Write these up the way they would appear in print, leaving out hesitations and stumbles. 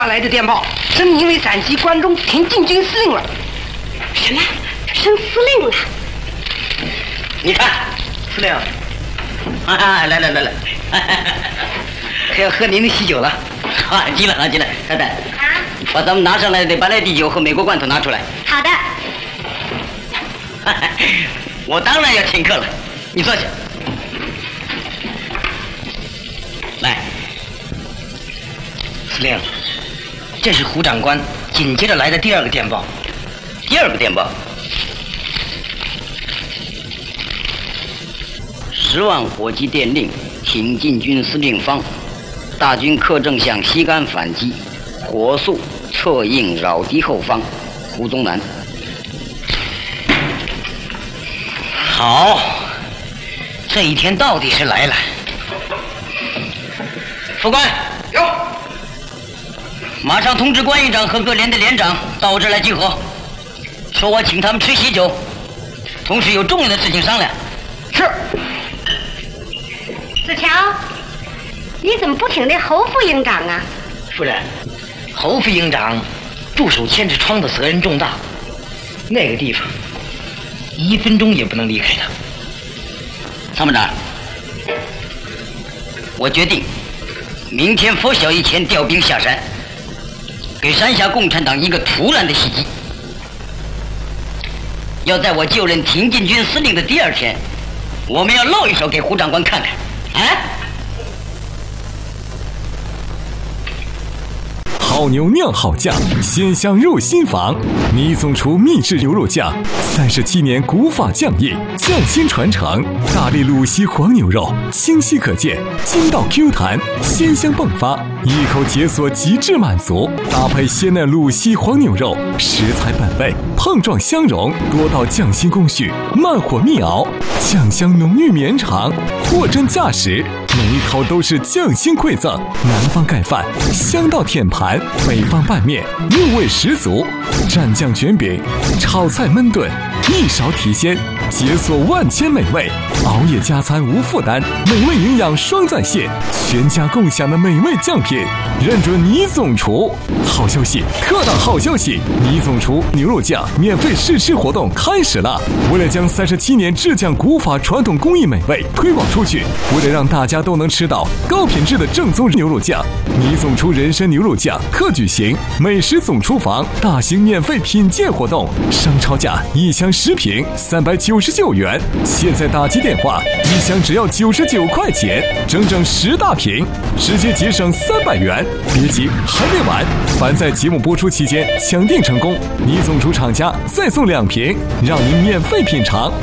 发来的电报，称因为陕西关中停进军司令了。 什么？升司令了？ 你看，司令，来，可要喝您的喜酒了。啊，进来，太太。 啊。 把咱们拿上来的白兰地酒和美国罐头拿出来。 好的。 我当然要请客了，你坐下。来，司令，这是胡长官紧接着来的第二个电报。10万火急电令，挺进军司令方，大军克正向西干反击，火速策应扰敌后方，胡宗南。好，这一天到底是来了。副官， 有， 马上通知关营长和各连的连长到我这儿来集合，说我请他们吃喜酒，同时有重要的事情商量。 是。 子乔，你怎么不听这侯副营长啊？ 夫人，侯副营长驻守千纸窗的责任重大，那个地方1分钟也不能离开他。 参谋长，我决定明天拂晓以前调兵下山，给山下共产党一个突然的袭击。要在我就任挺进军司令的第2天，我们要露一手给胡长官看看。 好牛酿好酱，鲜香入心房。倪总厨秘制牛肉酱，37年古法酱艺，匠心传承。大力鲁西黄牛肉，清晰可见，筋道 Q 弹，鲜香迸发，一口解锁极致满足。搭配鲜嫩鲁西黄牛肉，食材本味，碰撞相融，多道匠心工序，慢火密熬，酱香浓郁绵长，货真价实。每一口都是匠心馈赠，南方盖饭，香到舔盘；北方拌面，入味十足。蘸酱卷饼，炒菜焖炖，一勺提鲜，解锁万千美味。熬夜加餐无负担，美味营养双在线，全家共享的美味酱品，认准倪总厨。好消息，特大好消息！倪总厨牛肉酱免费试吃活动开始了。为了将37年制酱古法传统工艺美味推广出去，为了让大家都能吃到高品质的正宗牛肉酱，倪总厨人参牛肉酱特举行美食总厨房大型免费品鉴活动，商超价1箱10瓶399元，现在打击电话，1箱只要99块钱，整整10大瓶，直接节省300元。别急，还没完！凡在节目播出期间抢订成功，倪总厨厂家再送2瓶，让您免费品尝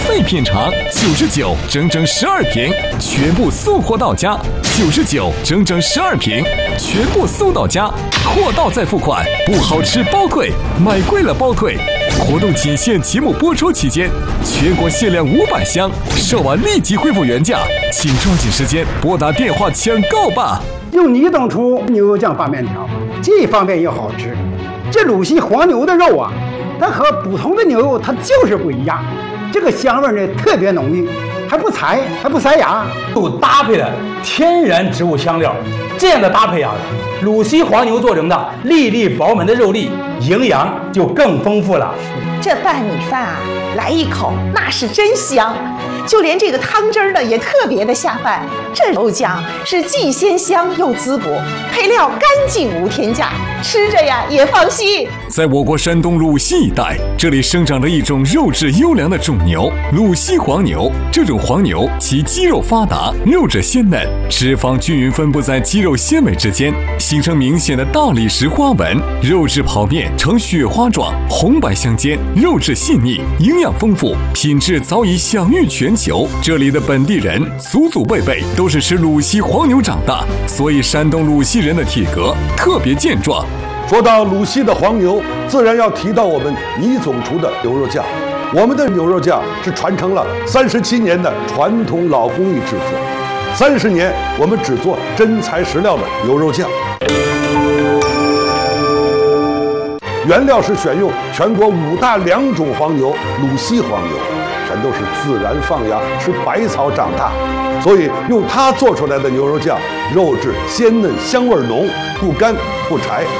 ，99整整12瓶，全部送货到家，99整整12瓶，全部送到家，货到再付款，不好吃包退，买贵了包退。活动仅限节目播出期间，全国限量500箱，售完立即恢复原价，请抓紧时间拨打电话抢购吧。 用倪总厨牛肉酱拌面条，既方便又好吃。这鲁西黄牛的肉啊，它和普通的牛肉它就是不一样，这个香味呢特别浓郁，还不柴，还不塞牙， 又搭配了天然植物香料，这样的搭配啊，鲁西黄牛做成的粒粒饱满的肉粒，营养就更丰富了。 这拌米饭啊，来一口那是真香，就连这个汤汁儿呢也特别的下饭。这肉酱是既鲜香又滋补，配料干净无添加，吃着呀也放心。 在我国山东鲁西一带，这里生长着一种肉质优良的种牛——鲁西黄牛。这种黄牛其肌肉发达，肉质鲜嫩，脂肪均匀分布在肌肉纤维之间，形成明显的大理石花纹，肉质剖面呈雪花状，红白相间，肉质细腻，营养丰富，品质早已享誉全球。这里的本地人祖祖辈辈都是吃鲁西黄牛长大，所以山东鲁西人的体格特别健壮。 说到鲁西的黄牛，自然要提到我们倪总厨的牛肉酱。我们的牛肉酱是传承了37年的传统老工艺制作，30年我们只做真材实料的牛肉酱。原料是选用全国5大良种黄牛，鲁西黄牛，全都是自然放养吃百草长大，所以用它做出来的牛肉酱，肉质鲜嫩，香味浓，不干不柴，